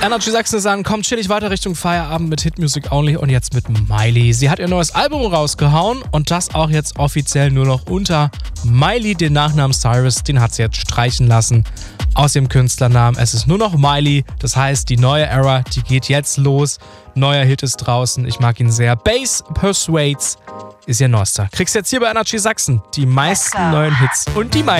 Energy Sachsen sagen, kommt chillig weiter Richtung Feierabend mit Hit Music Only und jetzt mit Miley. Sie hat ihr neues Album rausgehauen und das auch jetzt offiziell nur noch unter Miley. Den Nachnamen Cyrus, den hat sie jetzt streichen lassen aus dem Künstlernamen. Es ist nur noch Miley, das heißt, die neue Era, die geht jetzt los. Neuer Hit ist draußen, ich mag ihn sehr. Bass Persuades ist ihr neuester. Kriegst jetzt hier bei Energy Sachsen die meisten neuen Hits und die Miley.